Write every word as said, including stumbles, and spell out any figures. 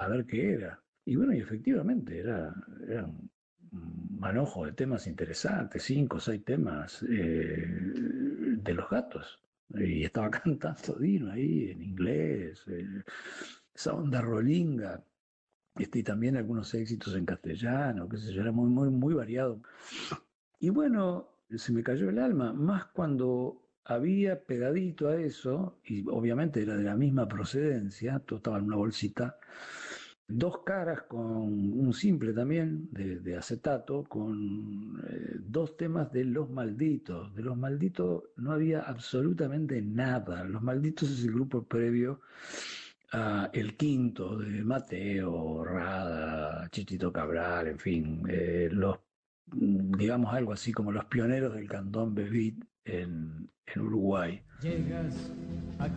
ver qué era. Y bueno, y efectivamente era, era un manojo de temas interesantes, cinco o seis temas eh, de los gatos. Y estaba cantando Dino ahí en inglés, eh, esa onda rolinga, este, y también algunos éxitos en castellano, qué sé yo, era muy, muy, muy variado. Y bueno, se me cayó el alma, más cuando había pegadito a eso, y obviamente era de la misma procedencia, todo estaba en una bolsita, dos caras con un simple también de, de acetato, con eh, dos temas de Los Malditos. De Los Malditos no había absolutamente nada. Los Malditos es el grupo previo a El Quinto de Mateo, Rada, Chichito Cabral, en fin, eh, los digamos algo así como los pioneros del candombe beat en, en Uruguay. Llegas aquí